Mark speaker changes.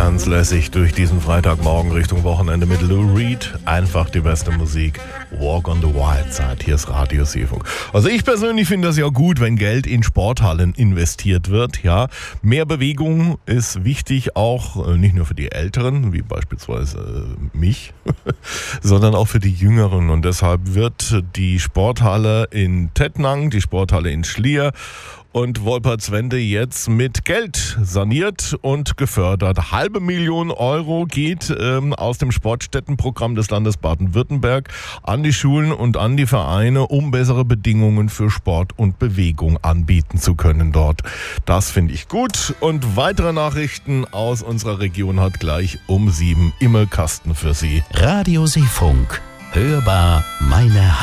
Speaker 1: ganz lässig durch diesen Freitagmorgen Richtung Wochenende mit Lou Reed. Einfach die beste Musik. Walk on the Wild Side. Hier ist Radio Seefunk. Also ich persönlich finde das ja gut, wenn Geld in Sporthallen investiert wird. Ja, mehr Bewegung ist wichtig, auch nicht nur für die Älteren, wie beispielsweise mich, sondern auch für die Jüngeren. Und deshalb wird die Sporthalle in Tettnang, die Sporthalle in Schlier und Wolpertswende jetzt mit Geld saniert und gefördert. 500.000 Euro geht aus dem Sportstättenprogramm des Landes Baden-Württemberg an die Schulen und an die Vereine, um bessere Bedingungen für Sport und Bewegung anbieten zu können dort. Das finde ich gut. Und weitere Nachrichten aus unserer Region hat gleich um 7 Imme Kasten für Sie.
Speaker 2: Radio Seefunk. Hörbar meine